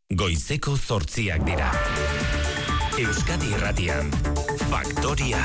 Goizeko 8 dira. Euskadi Irratian, Faktoria.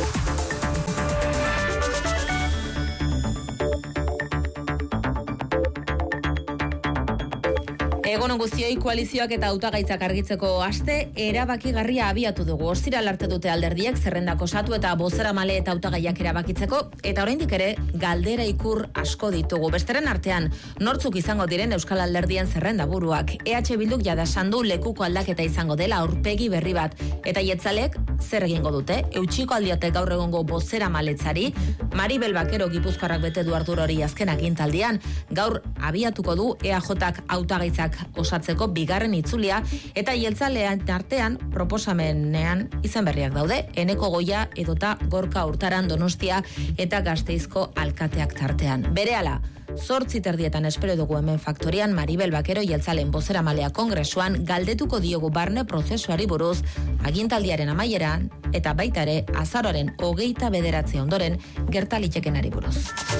Egun guztioi, koalizioak eta hautagaitzak argitzeko aste erabakigarria abiatu dugu. Ostiral arte dute alderdiek zerrendak osatu eta bozeramale eta hautagaiak erabakitzeko, eta oraindik ere galdera ikur asko ditugu. Besteren artean, nortzuk izango diren Euskal Alderdien zerrenda buruak. EH Bilduk jada sandu lekuko aldaketa izango dela aurpegi berri bat. Eta jeltzalek zer egingo dute? Eutxiko aldiotek gaur egongo bozeramaletzari, Maribel Bakero Gipuzkoarrak bete du ardura hori azken agintaldian. Gaur abiatuko du EAJak hautagaitzak osatzeko bigarren itzulia, eta jeltzalean artean proposamenean izen berriak daude. Eneko Goia edota Gorka Hurtaran Donostia eta Gasteizko alkateak tartean. Berehala, 8:30 espero dugu hemen Faktorian Maribel Bakero jeltzalen bozeramalea kongresuan galdetuko diogu barne prozesuari buruz, agintaldiaren amaieran eta baita ere azaroaren 29 ondoren gertalitekenari buruz.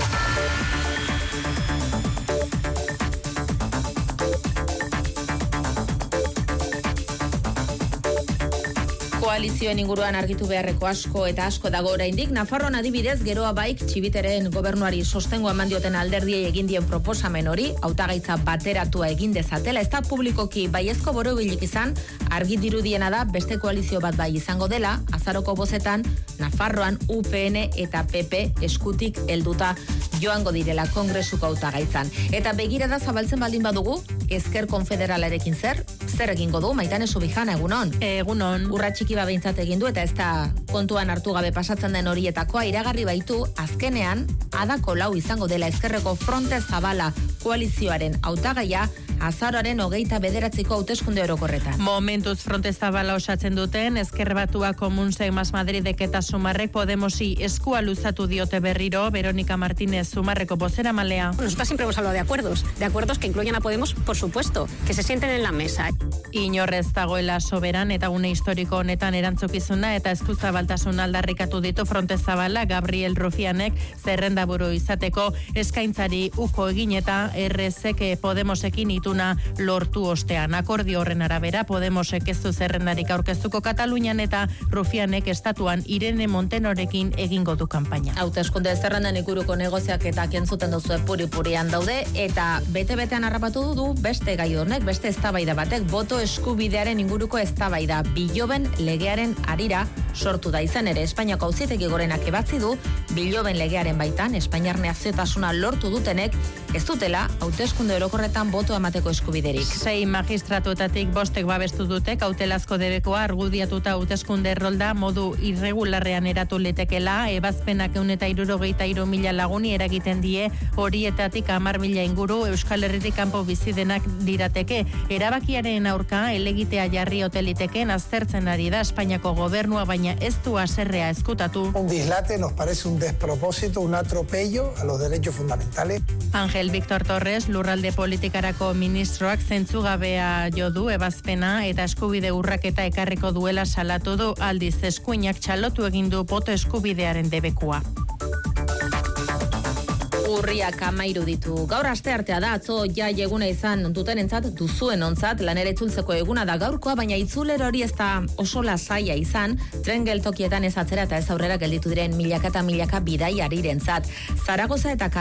Koalizioen inguruan argitu beharreko asko eta asko dago oraindik. Nafarroan adibidez, Geroa Baik Txibiteren gobernuari sostengoa eman dioten alderdiei egin dien proposamen hori, hautagaitza bateratua egin dezatela, ez da publikoki baiezko borobilik izan, argi dirudiena da beste koalizio bat bai izango dela, azaroko bozetan Nafarroan UPN eta PP eskutik helduta joango direla kongresuko hautagaitzan. Eta begirada zabaltzen baldin badugu, Ezker Konfederalarekin zer egingo du? Maitane Subijana, egunon. Egunon. Urra txiki behintzat egin du, eta ez da kontuan hartu gabe pasatzen den horietakoa, iragarri baitu azkenean adako lau izango dela Ezkerreko Fronte Zabala koalizioaren hautagaia azaroaren 29ko hauteskunde orokorretan. Momentuz Fronte Zabala osatzen duten Ezker Batua, Komunsek, Mas Madridek eta Sumarrek Podemosi eskua luzatu diote berriro. Verónica Martínez, Sumarreko bozeramalea. Nosotros siempre hemos hablado de acuerdos que incluyan a Podemos, por supuesto, que se sienten en la mesa. Inorrez dagoela soberan eta une historiko honetan erantzukizuna eta eskuzabaltasun aldarrikatu ditu Fronte Zabala. Gabriel Rufianek zerrendaburu izateko eskaintzari uko egin eta RZek Podemosekin ituna lortu ostean. Akordio horren arabera Podemosek ez du zerrendarik aurkeztuko Katalunian eta Rufianek estatuan Irene Montenorekin egingo du kanpaina. Hauteskunde zerrendan inguruko negoziaketak entzuten duzu puri-purian daude, eta bete-betean harrapatu du beste gai honek, beste eztabaida batek, boto eskubidearen inguruko eztabaida Biloben legearen harira sortu da. Izan ere, Espainiako Auzitegi Gorenak ebatzi du Biloben legearen baitan Espainiar naziotasuna lortu dutenek ez dutela hauteskunde orokorretan boto emateko eskubiderik. 6 magistratuetatik 5 babestu dute kautelazko debekoa argudiatuta hauteskunde errolda modu irregularrean eratu litekela. Ebazpenak 163.000 laguni eragiten die, horietatik 10.000 inguru Euskal Herritik kanpo bizi denak dirateke. Erabakiaren aurka helegitea jarri hoteliteken aztertzen ari da Espainiako gobernua, baina ez du haserrea ezkutatu. Un dislate nos parece un despropósito, un atropello a los derechos fundamentales. Ángel Víctor Torres, lurralde politikarako ministroak zentzugabea jo du ebazpena eta eskubide urraketa ekarriko duela salatu du. Aldiz eskuinak txalotu egin du boto eskubidearen debekua. Urriak 13 ditu. Gaur asteartea da, atzo jai eguna izan dutenentzat, duzuen ontzat, lanera itzultzeko eguna da gaurkoa, baina itzulero hori ez da oso lasaia izan, tren geltokietan ez atzera eta ez aurrera gelditu diren milaka eta milaka bidaiarirentzat. Zaragoza eta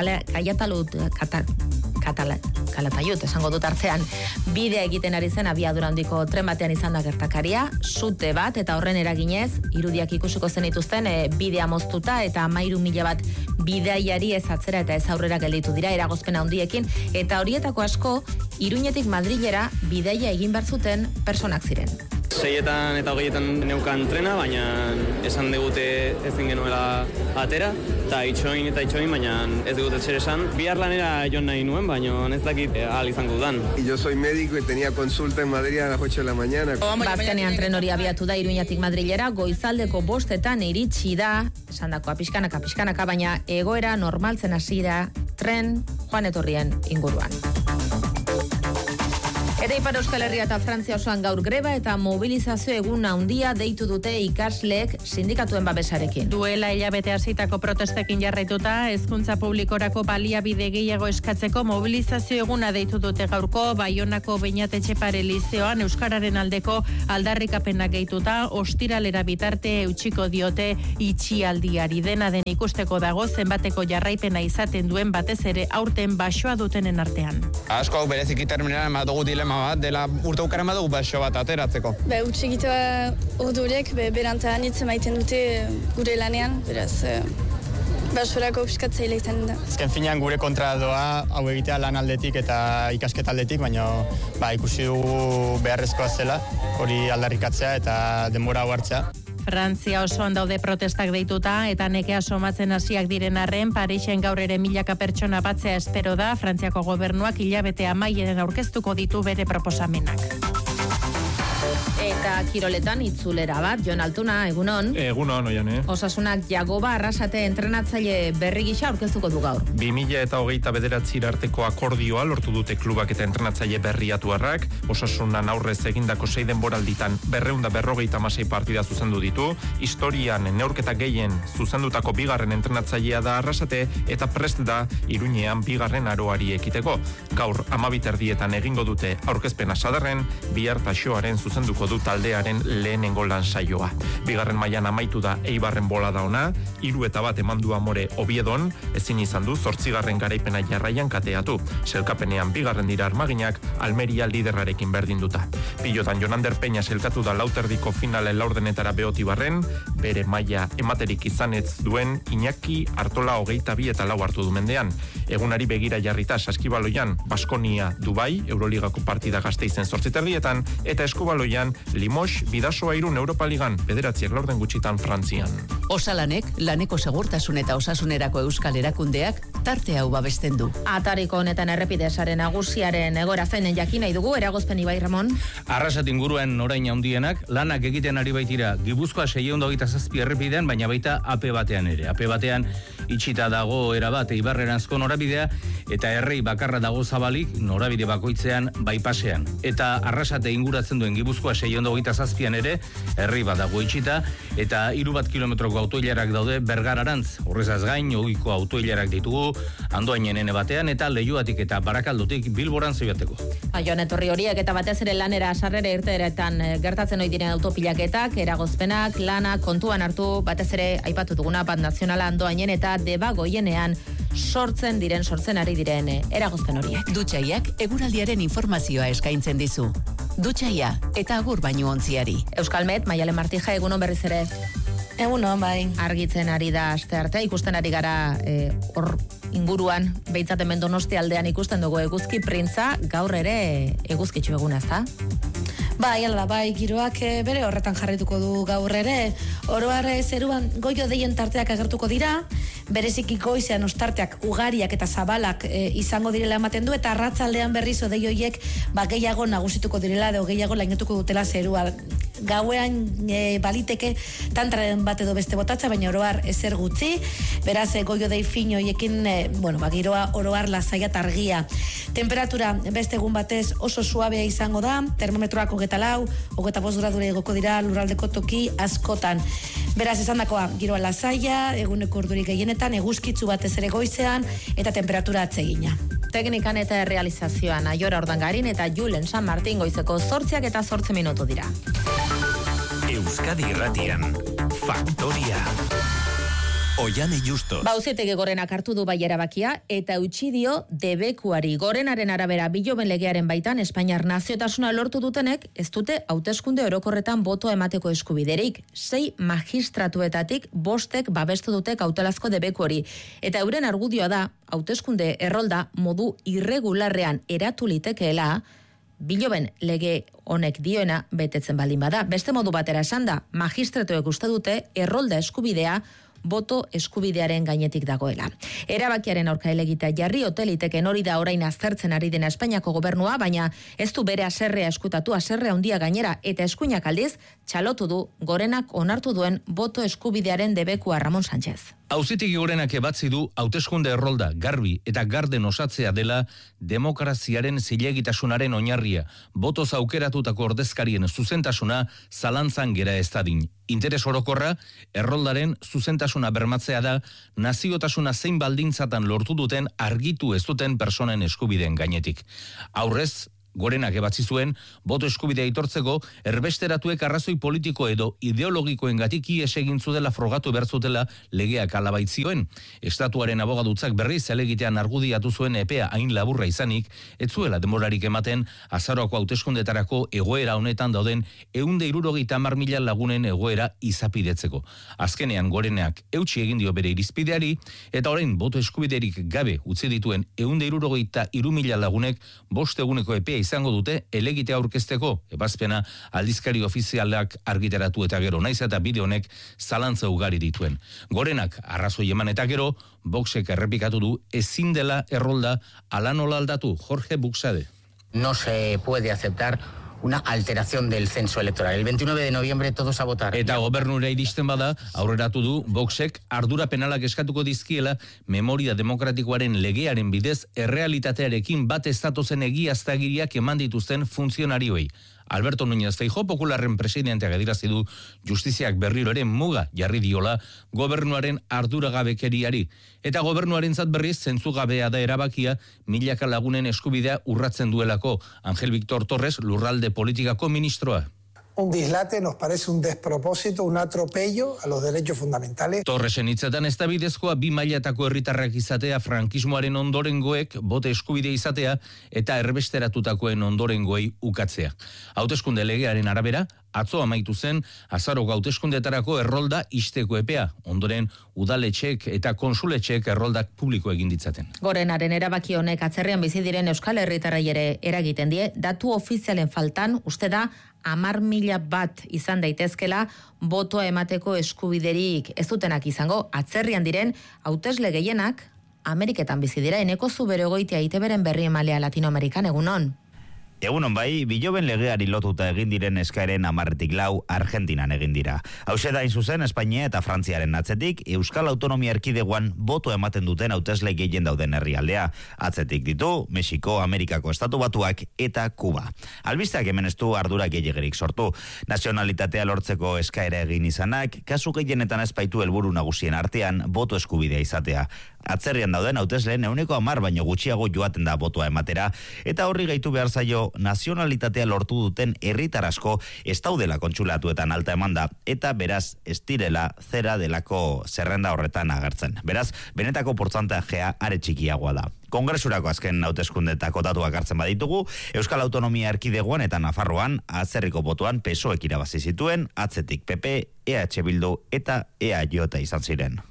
Calatayud esango dut artean, bidea egiten ari zen abiadura handiko tren batean izan da gertakaria, sute bat, eta horren eraginez, irudiak ikusiko zenituzten, bidea moztuta eta 13.000 bat bidaiari ez atzera eta ez aurrera gelditu dira eragozpen handiekin, eta horietako asko Iruñetik Madrilera bidaia egin behar zuten personak ziren. 6 eta 20 neukan trena, baina esan digute ezin genuela atera, eta itxoin, baina ez digute zer esan. Bihar lanera joan nahi nuen, baina ez dakit ahal izango dudan. Yo soy médico y tenía consulta en Madrid a las 8 de la mañana. Bazkenean tren hori abiatu da Iruñetik Madrilera, goizaldeko 5 iritsi da, esandakoa pixkanaka, baina egoera normaltzen hasi da tren joan etorrien inguruan. Eta Ipar Euskal Herria eta Frantzia osoan gaur greba eta mobilizazio egun handia deitu dute ikasleek sindikatuen babesarekin. Duela hilabete hasitako protestekin jarraituta, hezkuntza publikorako baliabide gehiago eskatzeko mobilizazio eguna deitu dute gaurko Baionako Beñat Etxepare Lizeoan euskararen aldeko aldarrikapenak gehituta, ostiralera bitarte eutxiko diote itxialdiari. Dena den ikusteko dago zenbateko jarraipena izaten duen batez ere aurten basoa dutenen artean. Asko berezik terminalan badugu dilema bat, dela urte ukaren badugu baso bat ateratzeko. Utsi egitea ordurek, beranta anitz maiten dute gure lanean, beraz, basorako piskatzaile izan da. Azken finean gure kontra doa, hau egitea lan aldetik eta ikasketa aldetik, baina ikusi dugu beharrezkoa zela, hori aldarrikatzea eta denbora hau hartzea. Frantzia osoan daude protestak deituta eta nekea somatzen hasiak diren arren, Parisen gaur ere milaka pertsona batzea espero da. Frantziako gobernuak hilabete amaieren aurkeztuko ditu bere proposamenak. Eta kiroletan itzulera bat, Jon Altuna, egunon. Egunon, Oiane. Osasunak Jagoba Arrasate entrenatzaile berri gisa aurkeztuko du gaur. 2029 arteko akordioa lortu dute klubak eta entrenatzaile berriatuarrak. Osasunan aurrez egindako 6 denboralditan 256 partida zuzendu ditu. Historian neurketa gehien zuzendutako bigarren entrenatzailea da Arrasate eta prest da Iruñean bigarren aroari ekiteko. Gaur 12:00 egingo dute aurkezpena sadarren, bihar taxoaren zuzenduko du taldearen lehenengo lan saioa. Bigarren mailan amaitu da Eibarren bolada ona, 3-1 eman du Amore Oviedon, ezin izan du 8. garaipena jarraian kateatu. Selkapenean bigarren dira Armaginak, Almeria liderrarekin berdinduta. Pilotan Jonander Peña selkatu da lauterdiko finalen laurdenetara Beotibarren, bere maila ematerik izanetz duen Iñaki Artola 22 eta 4 hartu du mendean. Egunari begira jarrita saskibaloian Baskonia Dubai, Euroligako partida Gasteizen 8:30 eta eskubaloian Limoges Bidasoa Irun Europa Ligan 9 laurden gutxitan Frantzian. Osalanek, laneko segurtasun eta osasunerako euskal erakundeak tarte hau babesten du. Atariko honetan errepide sare nagusiaren egoera zeinen jakin nahi dugu, eragozpen Ibai Ramon. Arrasat inguruen orain handienak lanak egiten ari baitira Gipuzkoa 627 errepidean, baina baita AP batean ere. AP batean itxita dago erabat Ibarreranzko norabidea eta errei bakarra dago zabalik norabide bakoitzean baipasean. Eta Arrasate inguratzen duen Gipuzkoa 627an ere herri bat dago itxita eta 3 kilometroko autoilarak daude Bergararantz. Horrezaz gain, ogiko autoilarak ditugu Andoainen ene batean eta Leioatik eta Barakaldotik Bilboran zebiateko. Joan etorri horiek eta batez ere lanera sarrera irteeretan gertatzen ohi diren autopilaketak, eragozpenak, lanak kontuan hartu, batez ere aipatu duguna bat nazionala Andoainen eta Debagoienean sortzen ari diren eragozpen horiek. Dutxaiak eguraldiaren informazioa eskaintzen dizu. Dutxaia eta agur baino ontziari. Euskalmet, Maialen Martija, egunon berriz ere. Egunon, bai. Argitzen ari da asteartea, ikusten ari gara hor inguruan, behintzat hemen Donostia aldean ikusten dugu eguzki printza, gaur ere eguzkitxu eguna, ezta? Bai, ala, bai, giroak bere horretan jarrituko du gaur ere. Oroar zeruan goio deien tarteak agertuko dira, bereziki goizean ostarteak ugariak eta zabalak izango direla ematen du, eta arratzaldean berriz odei hoiek gehiago nagusituko direla, edo gehiago lainetuko dutela zerua. Gauean baliteke tantraren bat edo beste botatza, baina oroar ezer gutxi, beraz goio dei fin hoiekin, giroa oroar lasaia eta argia. Temperatura beste egun batez oso suabea izango da, termometroak 24, 25 gradura igoko dira lurraldeko toki askotan. Beraz esandakoa, giroa lasaia, eguneko ordurik gehienetan, eguzkitzu batez ere goizean, eta temperatura atsegina. Teknikan eta realizazioan Aiora Ordangarin eta Julen San Martin goizeko 8 eta 8 minutu dira. Euskadi Irratian, Faktoria. Oiane Justo. Auzietegi Gorenak hartu du bai erabakia eta eutsi dio debekuari. Gorenaren arabera Biloben legearen baitan Espainiar naziotasuna lortu dutenek ez dute hauteskunde orokorretan botoa emateko eskubiderik. 6 magistratuetatik 5 babestu dute kautelazko debekuari. Eta euren argudioa da hauteskunde errolda modu irregularrean eratu litekeela Biloben lege honek dioena betetzen baldin bada. Beste modu batera esan da, magistratuek uste dute errolda eskubidea boto eskubidearen gainetik dagoela. Erabakiaren aurka helegita jarri hoteliteken hori da orain aztertzen ari dena Espainiako gobernua, baina ez du bere haserrea eskutatu, haserrea handia gainera, eta eskuinak aldiz txalotu du Gorenak onartu duen boto eskubidearen debekua Ramon Sánchez. Auzitegi Gorenak ebatzi du hauteskunde errolda garbi eta garden osatzea dela demokraziaren zilegitasunaren oinarria, botoz aukeratutako ordezkarien zuzentasuna zalantzan gera ez dadin. Interes orokorra, erroldaren zuzentasuna bermatzea da, naziotasuna zein baldintzatan lortu duten argitu ez duten personen eskubideen gainetik. Aurrez, Gorenak ebatzi zuen, boto eskubidea aitortzeko erbesteratuek arrazoi politiko edo ideologikoengatik ihes egin zutela frogatu behar zutela legeak alabaitzioen. Estatuaren abogadutzak berriz helegitean argudiatu zuen epea hain laburra izanik, ez zuela denborarik ematen azaroako hauteskundetarako egoera honetan dauden 170.000 lagunen egoera izapidetzeko. Azkenean Gorenak eutsi egin dio bere irizpideari, eta orain boto eskubiderik gabe utzi dituen 173.000 lagunek 5 eguneko epea izango dute helegitea aurkezteko, ebazpena aldizkari ofizialak argitaratu eta gero, naiz eta bide honek zalantza ugari dituen. Gorenak arrazoi eman eta gero, Voxek errepikatu du ezin dela errolda ala nola aldatu. Jorge Buxade. No se puede aceptar una alteración del censo electoral. El 29 de noviembre todos a votar. Eta gobernura iristen bada, aurreratu du Voxek ardura penalak eskatuko dizkiela memoria demokratikoaren legearen bidez errealitatearekin bat ez datozen egiaztagiriak eman dituzten funtzionarioei. Alberto Núñez Feijóo Popularren presidenteak adirazi du justiziak berriro ere muga jarri diola gobernuaren arduragabekeriari. Eta gobernuarentzat berriz zentzugabea da erabakia milaka lagunen eskubidea urratzen duelako. Ángel Víctor Torres, lurralde politikako ministroa. Un dislate, nos parece un despropósito, un atropello a los derechos fundamentales. Torresen hitzetan ez da bidezkoa 2 mailatako herritarrak izatea, frankismoaren ondorengoek bote eskubide izatea eta erbesteratutakoen ondorengoei ukatzea. Hauteskunde legearen arabera, atzo amaitu zen azaroko hauteskundetarako errolda isteko epea, ondoren udaletxeek eta konsuletxeek erroldak publiko egin ditzaten. Gorenaren erabaki honek atzerrian bizi diren euskal herritarrei ere eragiten die, datu ofizialen faltan uste da 10.000 bat izan daitezkela botoa emateko eskubiderik ez dutenak izango. Atzerrian diren hautesle gehienak Ameriketan bizi dira. Eneko Zuberogoitia ITBren berri emalea Latinoamerikan, egunon. Egunon bai, biloben legeari lotuta egin diren eskaeren 10-4 Argentinan egin dira. Hauxe da zuzen Espainia eta Frantziaren atzetik, Euskal Autonomia Erkidegoan boto ematen duten hautesle gehien dauden herrialdea. Atzetik ditu, Mexiko, Amerikako Estatu Batuak eta Kuba. Albisteak hemen ez du ardura gehiagerik sortu. Nazionalitatea lortzeko eskaera egin izanak, kasu gehienetan ez baitu helburu nagusien artean boto eskubidea izatea. Atzerrian dauden hautesleen 10 baino gutxiago joaten da botoa ematera, eta horri gehitu behar zaio nazionalitatea lortu duten herritar asko ez daudela kontsulatuetan alta emanda, eta beraz ez direla zera delako zerrenda horretan agertzen. Beraz, benetako portzentajea are txikiagoa da. Kongresurako azken hauteskundetako datuak hartzen baditugu, Euskal Autonomia Erkidegoan eta Nafarroan atzerriko botoan PSOEk irabazi zituen, atzetik PP, EH Bildu eta EAJ izan ziren.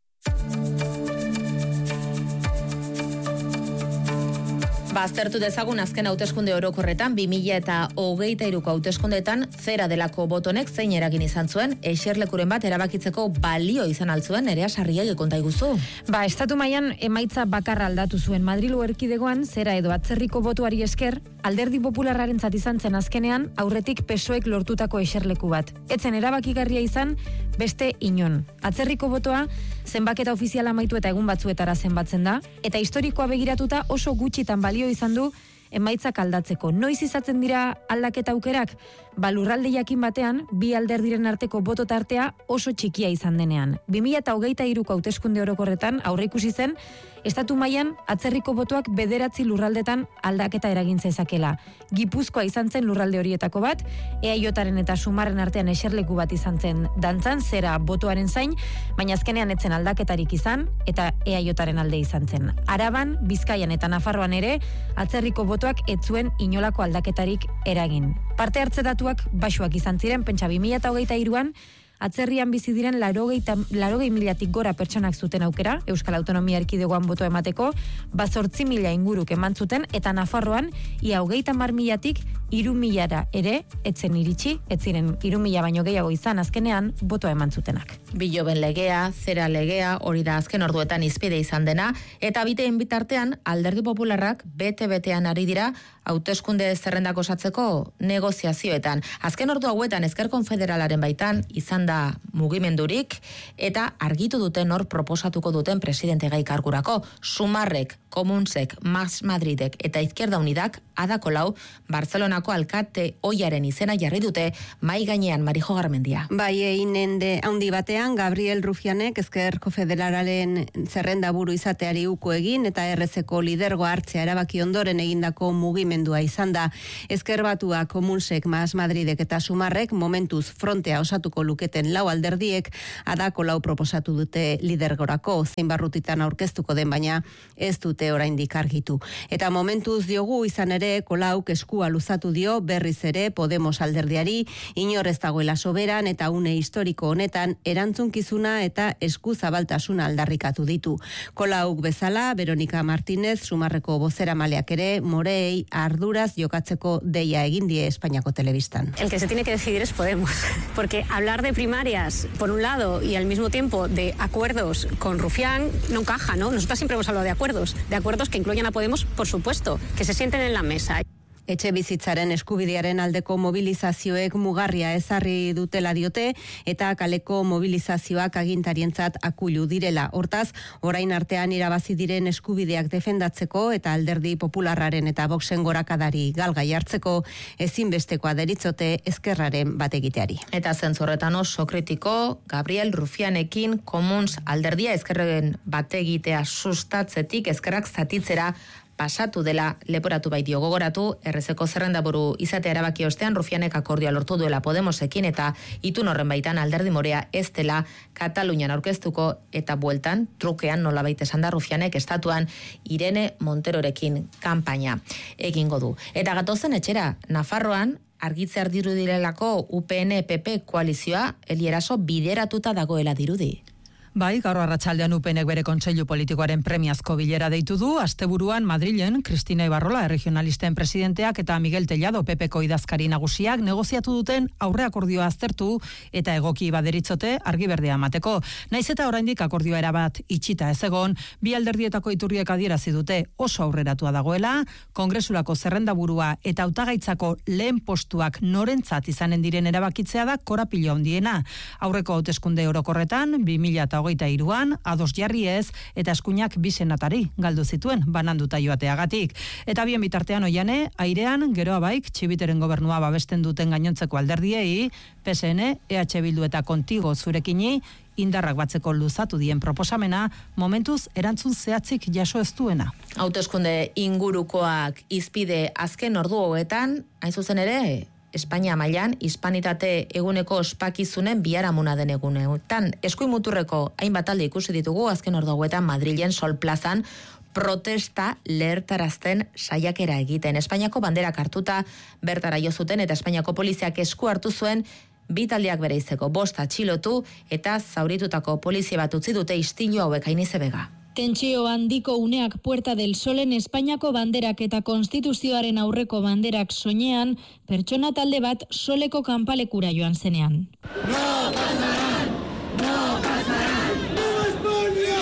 Aztertu dezagun azken hauteskunde orokorretan 2023ko hauteskundeetan zera delako botonek zein eragin izan zuen, eserlekuren bat erabakitzeko balio izan altzuen, Nerea Sarriegi konta iguzu. Estatu mailan emaitza bakarra aldatu zuen. Madrilu erkidegoan zera edo atzerriko botuari esker, Alderdi Popularrarentzat izan zen azkenean aurretik PSOEk lortutako eserleku bat. Etzen erabakigarria izan beste inon. Atzerriko botoa zenbaketa ofiziala amaitu eta egun batzuetara zenbatzen da, eta historikoa begiratuta oso gutxitan balio izan du emaitzak aldatzeko. Noiz izaten dira aldaketa aukerak? Lurralde jakin batean, bi alderdiren arteko boto tartea oso txikia izan denean. 2023ko hauteskunde orokorretan aurreikusi zen, estatu mailan atzerriko botoak 9 lurraldetan aldaketa eragin zezakela. Gipuzkoa izan zen lurralde horietako bat, EAJaren eta Sumarren artean eserleku bat izan zen dantzan, zera botoaren zain, baina azkenean etzen aldaketarik izan, eta EAJaren alde izan zen. Araban, Bizkaian eta Nafarroan ere, atzerriko botoak ez zuen inolako aldaketarik eragin. Parte hartze datuak baxuak izan ziren, pentsa 2023an, atzerrian bizi diren 80.000 gora pertsonak zuten aukera, Euskal Autonomia Erkidegoan boto emateko, 8.000 inguruk eman zuten, eta Nafarroan, ia 30.000 3.000 ere, etzen iritsi, etziren 3.000 baino gehiago izan azkenean botoa eman zutenak. Biloben legea, zera legea, hori da azken orduetan izpide izan dena, eta biteen bitartean Alderdi Popularrak bete-betean ari dira hauteskunde zerrendak osatzeko negoziazioetan. Azken ordu hauetan Ezker Konfederalaren baitan izan da mugimendurik eta argitu duten hor proposatuko duten presidente gai kargurako. Sumarrek, Komunsek, Mas Madridek eta Izquierda Unidak Ada Colau Barcelonako alkate oiaren izena jarri dute mai gainean. Marijo Garmendia. Bai, einende handi batean Gabriel Rufianek Ezker Konfederalaren zerrenda buru izateari uko egin eta RZ-ko lidergoa hartzea erabaki ondoren egindako mugimendua izan da. Ezker Batua, Komunsek, Mas Madridek eta Sumarrek momentuz frontea osatuko luketen lau alderdiek Ada Colau proposatu dute lidergorako, zein barrutitan aurkeztuko den, baina ez dute oraindik argitu. Eta momentuz diogu izan ere Colauk eskua luzatu dio berriz ere Podemos alderdiari, inor ez dagoela soberan eta une historiko honetan erantzunkizuna eta eskuzabaltasuna aldarrikatu ditu. Colauk bezala, Veronica Martínez, Sumarreko bozeramaleak ere, moreei arduraz jokatzeko deia egin die Espainiako telebistan. El que se tiene que decidir es Podemos, porque hablar de primarias por un lado y al mismo tiempo de acuerdos con Rufián no encaja, ¿no? Nosotras siempre hemos hablado de acuerdos que incluyan a Podemos, por supuesto, que se sienten en la mesa. Etxe bizitzaren eskubidearen aldeko mobilizazioek mugarria ezarri dutela diote eta kaleko mobilizazioak agintarientzat akulu direla. Hortaz, orain artean irabazi diren eskubideak defendatzeko eta Alderdi Popularraren eta Voxen gorakadari galgai hartzeko ezinbestekoa deritzote Ezkerraren bat egiteari. Eta zentzorretan oso kritiko, Gabriel Rufianekin Komuns alderdia Ezkerren bat egitea sustatzetik Ezkerrak zatitzera pasatu dela leporatu baitio. Gogoratu, RZ-ko zerrendaburu izatea erabaki ostean Rufianek akordioa lortu duela Podemosekin eta itun horren baitan Alderdi Morea ez dela Katalunian aurkeztuko eta bueltan, trukean nolabait esan da Rufianek estatuan Irene Monterorekin kanpaina egingo du. Eta gatozen etxera, Nafarroan argitzear dirudirelako UPN-PP koalizioa Elieraso bideratuta dagoela dirudi. Bai, gaur arratsaldean UPNek bere kontseilu politikoaren premiazko bilera deitu du, asteburuan Madrilen Cristina Ibarrola erregionalisten presidenteak eta Miguel Tellado PPko idazkari nagusiak negoziatu duten aurre akordioa aztertu eta egoki baderitzote argi berdea emateko. Naiz eta oraindik akordioa erabat itxita ez egon, bi alderdietako iturriek adierazi dute oso aurreratua dagoela, Kongresurako zerrendaburua eta hautagaitzako lehen postuak norentzat izanen diren erabakitzea da korapilo handiena. Aurreko hauteskunde orokorretan 2023an ados jarri ez eta eskuinak bi senatari galdu zituen bananduta joateagatik. Eta bien bitartean oiane, airean geroa baik Txibiteren gobernua babesten duten gainontzeko alderdiei, PSN, EH Bildu eta Kontigo zurekini indarrak batzeko luzatu dien proposamena, momentuz erantzun zehatzik jaso ez duena. Hauteskunde ingurukoak izpide azken ordu hauetan, hain zuzen ere, Espainia mailan hispanitate eguneko ospakizunen biharamuna den egunetan. Eskuin muturreko hainbat alde ikusi ditugu azken ordu hauetan Madrilen Sol Plazan protesta lehertarazten saiakera egiten. Espainiako banderak hartuta bertara jo zuten eta Espainiako poliziak esku hartu zuen bi taldeak bereizeko 5 atxilotu eta zauritutako polizia bat utzi dute istilu hauek. Ainize Bega. Tentsio handiko uneak Puerta del Solen Espainiako banderak eta Konstituzioaren aurreko banderak soinean, pertsona talde bat soleko kanpalekura joan zenean. No pasarán, no pasarán, no España!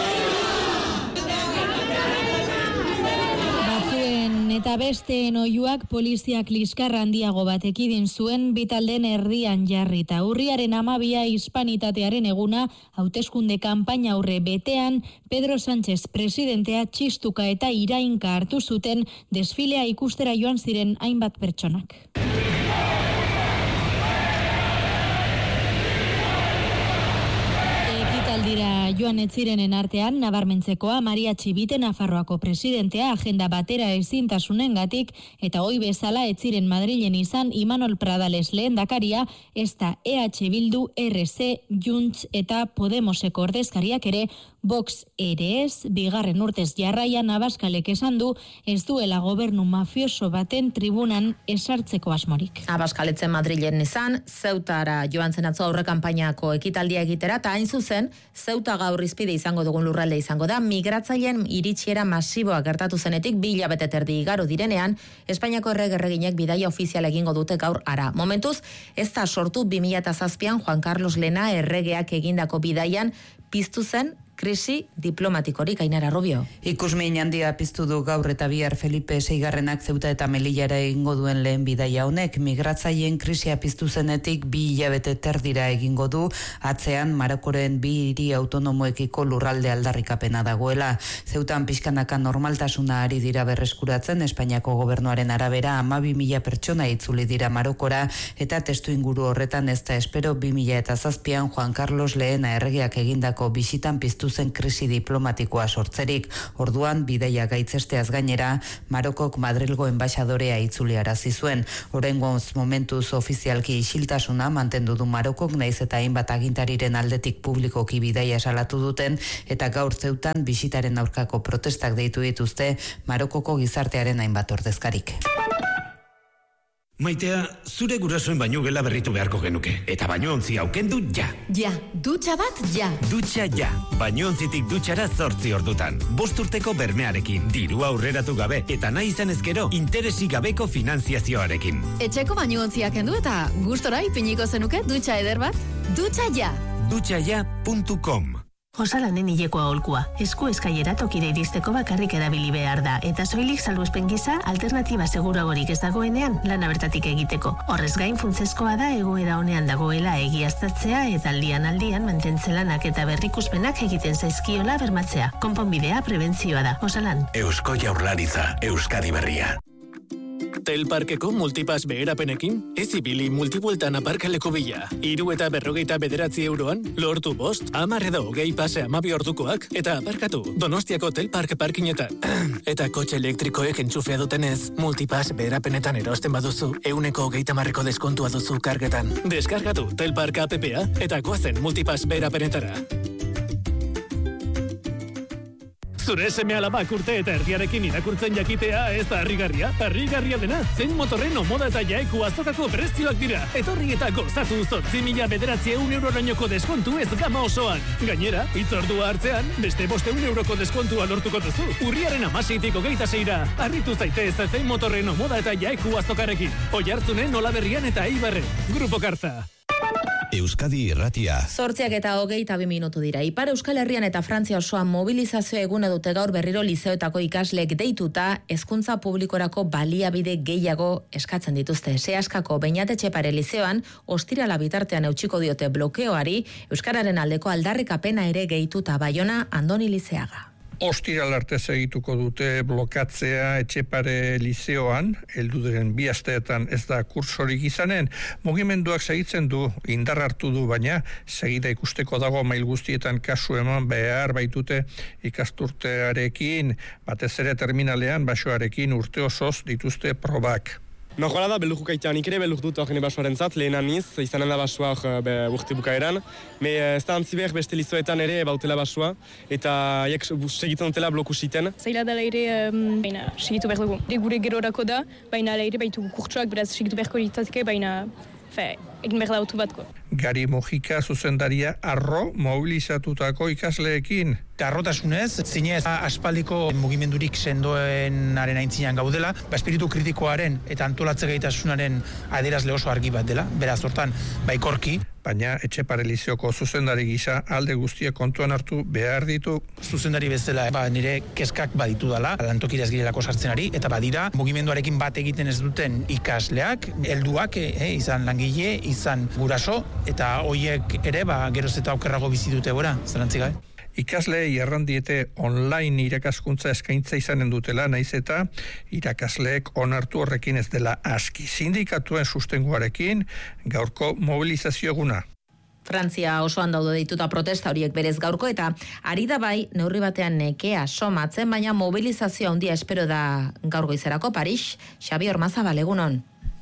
Batzuen eta besteen oihuak poliziak liskar handiago bat ekidin zuen bitaldeen erdian jarrita. Urriaren 12 hispanitatearen eguna hauteskunde kanpaina aurre betean Pedro Sánchez presidentea txistuka eta irainka hartu zuten desfilea ikustera joan ziren hainbat pertsonak. Ekitaldira joan ez zirenen artean nabarmentzekoa Maria Txibite Nafarroako presidentea agenda batera ezintasunengatik eta ohi bezala ez ziren Madrilen izan Imanol Pradales lehendakaria, ez da EH Bildu, RC, Junts eta Podemoseko ordezkariak ere Vox ere ez, bigarren urtez jarraian Abaskalek esan du ez duela gobernu mafioso baten tribunan esartzeko asmorik. Abaskaletzen Madrilen izan, Zeutara joan zen atzo aurre kanpainako ekitaldia egitera, eta hain zuzen, Zeuta gaur izpide izango dugun lurralde izango da, migratzaileen iritsiera masiboa gertatu zenetik 2 hilabete terdi igaro direnean, Espainiako erreginek bidaia ofizial egingo dute gaur ara. Momentuz, ez da sortu 2007an Juan Carlos Lena erregeak egindako bidaian piztu zen krisi diplomatikorik. Ainara Rubio. Ikusmin handia piztu du gaur eta bihar Felipe Seigarrenak Zeuta eta Melillara egingo duen lehen bidaia honek. Migratzaileen krisia piztu zenetik 2 hilabete terdira egingo du, atzean Marokoren 2 hiri autonomoekiko lurralde aldarrikapena dagoela. Zeutan pixkanaka normaltasuna ari dira berreskuratzen, Espainiako gobernuaren arabera 12.000 pertsona itzuli dira Marokora, eta testu inguru horretan ez da espero 2007an Juan Carlos Lehena erregeak egindako bisitan piztu zen krisi diplomatikoa sortzerik. Orduan, bidaia gaitzesteaz gainera, Marokok Madrilgo enbaixadorea itzuliarazi zuen. Oraingoz momentuz ofizialki isiltasuna mantendu du Marokok, naiz eta hainbat agintariren aldetik publikoki bidaia salatu duten, eta gaur Zeutan bisitaren aurkako protestak deitu dituzte Marokoko gizartearen hainbat ordezkarik. Maitea, zure gurasoen bainu gela berritu beharko genuke. Eta bainu aukendu ja. Ja, dutxa bat ja. Dutxa ja. Bainu-ontzitik dutxara 8 ordutan. 5 urteko bermearekin, dirua aurreratu gabe, eta nahi izan ezkero, interesik gabeko finanziazioarekin. Etxeko bainu-ontziak kendu eta gustora ipiniko zenuke dutxa eder bat? Dutxa ja. Dutxaja.com. Osalanen hilekoa aholkua. Esku eskailera tokira iristeko bakarrik erabili behar da, eta soilik salbuespen gisa alternatiba seguragorik ez dagoenean lana bertatik egiteko. Horrez gain funtsezkoa da egoera honean dagoela egiaztatzea eta aldian mantentzelanak eta berrikuspenak egiten zaizkiola bermatzea. Konponbidea prebentzioa da. Osalan. Eusko Jaurlaritza, Euskadi Berria. Telparkeko multipass beherapenekin, ez ibili multibueltan aparkaleko bila. 349 euroan, lortu 5, 10 edo 20 pase 12 ordukoak, eta aparkatu Donostiako Telpark parkinetan. Eta kotxe elektrikoek entxufea dutenez, multipass beherapenetan erosten baduzu, 130% deskontua duzu kargetan. Deskargatu Telpark app-a eta goazen multipass beherapenetara. Zure seme-alabak urte eta erdiarekin irakurtzen jakitea ez da harrigarria. Harrigarria dena, zein motorren moda eta jaeku azokako prezioak dira. Etorri eta gozatu 8.900 eurorainoko deskontu ez gama osoan. Gainera, hitzordua hartzean, beste 500 euroko deskontua lortuko duzu. Urriaren 16tik 26ra. Harritu zaitez zein motorren moda eta jaeku azokarekin. Oiartzunen, Olaberrian eta Eibarren. Grupo Karza. Euskadi Irratia. 8:22 minutu dira. Ipar Euskal Herrian eta Frantzia osoan mobilizazio eguna dute gaur berriro lizeoetako ikasleek deituta hezkuntza publikorako baliabide gehiago eskatzen dituzte. Seaskako Beñat Etxepare lizeoan ostirala bitartean eutxiko diote blokeoari, euskararen aldeko aldarrikapena ere gehituta. Baiona, Andoni Lizeaga. Ostiral arte segituko dute blokatzea Etxepare lizeoan, heldu diren 2 asteetan ez da kursorik izanen. Mugimenduak segitzen du, indar hartu du, baina segida ikusteko dago mail guztietan kasu eman behar baitute ikasturtearekin, batez ere terminalean basoarekin urte osoz dituzte probak. Normala da, belujuk aitea, nik ere beluk dut hori basoaren zat, lehenan niz, izanen da basoa urte bukaeran. Ez da antzi behar beste lizoetan ere bautela basoa, eta segitzen dutela bloku siten. Zaila dela ere, segitu behar dugu. Gure gerorako da, baina ere baitu kurtsoak, beraz segitu beharko ditatike, baina egin behar da autu batko. Gari Mojika zuzendaria arro mobilizatutako ikasleekin. Arrotasunez, zinez aspaldiko mugimendurik sendoenaren aintzinean gaudela, espiritu kritikoaren eta antolatze gaitasunaren adierazle oso argi bat dela, beraz hortan baikorki. Baina Etxepare lizeoko zuzendari gisa alde guztiak kontuan hartu behar ditu. Zuzendari bezala nire kezkak baditu dela, lantokira ez girelako sartzen ari, eta badira mugimenduarekin bat egiten ez duten ikasleak, helduak, izan langile, izan guraso, eta hoiek ere geroz eta okerrago bizi dute gora, zerantzik gabe. Ikasleei errandiete online irakaskuntza eskaintza izanen dutela, naiz eta irakasleek onartu horrekin ez dela aski. Sindikatuen sustenguarekin gaurko mobilizazio eguna. Frantzia osoan daude dituta protesta horiek berez gaurko, eta ari da bai neurri batean nekea somatzen, baina mobilizazio handia espero da gaur goizerako. Paris, Xabi Ormazabal, egunon.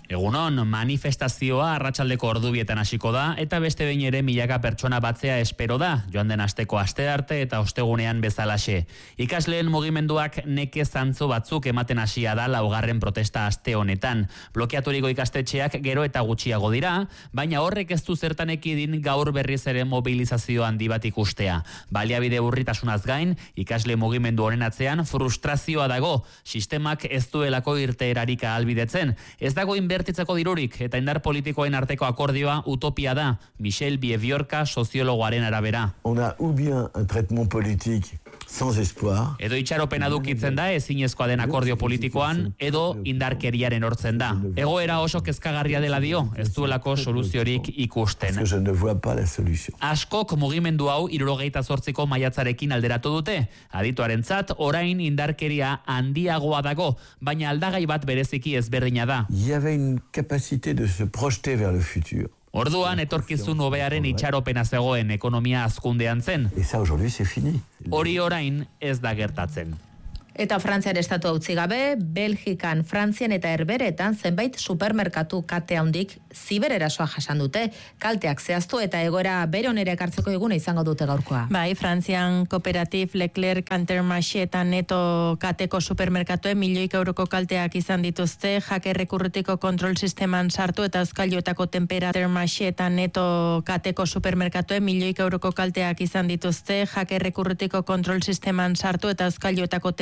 Egunon, manifestazioa arratsaldeko ordubietan hasiko da eta beste behin ere milaka pertsona batzea espero da, joan den asteko astearte eta ostegunean bezalaxe. Ikasleen mugimenduak neke zantzo batzuk ematen hasia da laugarren protesta aste honetan. Blokeaturiko ikastetxeak gero eta gutxiago dira, baina horrek ez du zertan ekidin gaur berriz ere mobilizazio handi bat ikustea. Baliabide urritasunaz gain, ikasle mugimendu honen atzean frustrazioa dago, sistemak ez duelako irteerarik ahalbidetzen. Ez dago inbertitzeko dirurik eta indar politikoen arteko akordioa utopia da, Michel Bieviorka soziologoaren arabera. On a ou bien un traitement politique sans espoir. Edo itxaropena dukitzen da ezinezkoa den akordio politikoan, edo indarkeriaren hortzen da. Egoera oso kezkagarria dela dio, ez duelako soluziorik ikusten. Je ne vois pas la solution. Askok mugimendu hau 78ko maiatzarekin alderatu dute. Adituarentzat orain indarkeria handiagoa dago, baina aldagai bat bereziki ezberdina da. Il y avait une capacité de se projeter vers le futur. Orduan etorkizun hobearen itxaropena zegoen ekonomia hazkundean zen. Et ça aujourd'hui c'est fini. Hori orain ez da gertatzen. Eta Frantzian estatu utzi gabe, Belgikan, Frantzian eta Herberetan zenbait supermerkatu kate handik zibererasoa jasan dute, kalteak zehaztu eta egoera bere onera ekartzeko eguna izango dute gaurkoa. Bai, Frantzian Kooperatif, Leclerc, Intermarché eta Neto kateko supermerkatuen €1.000.000 kalteak izan dituzte, hacker urrutiko kontrol sisteman sartu eta euskailuetako tempera Intermarché eta Neto kateko supermerkatuen €1.000.000 kalteak izan dituzte, hacker urrutiko kontrol sisteman sartu eta euskailuetako